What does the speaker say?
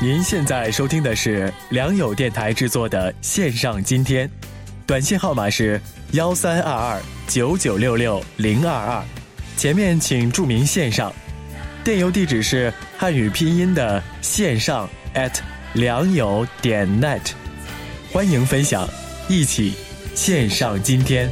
您现在收听的是良友电台制作的线上今天，短信号码是132299660022，前面请注明线上，电邮地址是汉语拼音的线上良友.net，欢迎分享，一起线上今天。